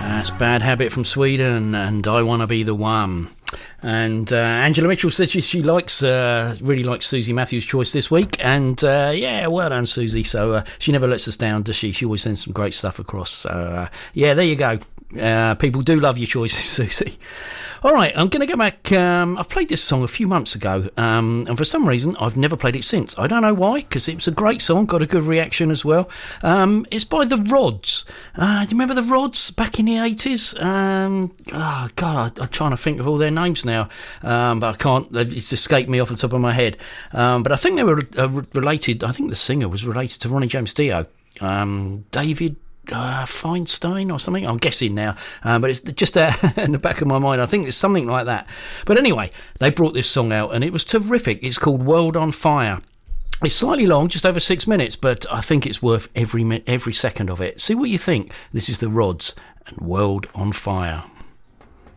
That's Bad Habit from Sweden, and I Want to Be the One. And Angela Mitchell said she really likes Susie Matthews' choice this week, and yeah, well done, Susie. So she never lets us down, does she? She always sends some great stuff across. So yeah, there you go. People do love your choices, Susie. All right, I'm going to go back. I've played this song a few months ago, and for some reason, I've never played it since. I don't know why, because it was a great song, got a good reaction as well. It's by The Rods. Do you remember The Rods back in the 80s? Oh, God, I'm trying to think of all their names now, but I can't. It's escaped me off the top of my head. But I think they were related. I think the singer was related to Ronnie James Dio. David Feinstein or something, I'm guessing now, but it's just in the back of my mind. I think it's something like that. But anyway, they brought this song out and it was terrific. It's called World on Fire. It's slightly long, just over 6 minutes, but I think it's worth every second of it. See what you think. This is The Rods and World on Fire.